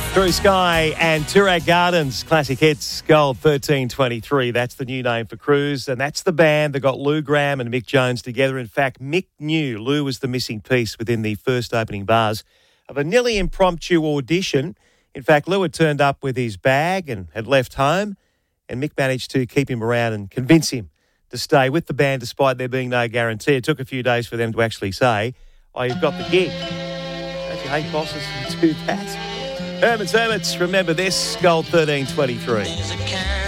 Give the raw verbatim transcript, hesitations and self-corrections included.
Through Sky and Toorak Gardens, classic hits, Gold thirteen twenty-three. That's the new name for Cruise, and that's the band that got Lou Graham and Mick Jones together. In fact, Mick knew Lou was the missing piece within the first opening bars of a nearly impromptu audition. In fact, Lou had turned up with his bag and had left home, and Mick managed to keep him around and convince him to stay with the band despite there being no guarantee. It took a few days for them to actually say, oh, you've got the gig. Don't you hate bosses who do that? Herman's Hermits, remember this, Gold thirteen twenty-three.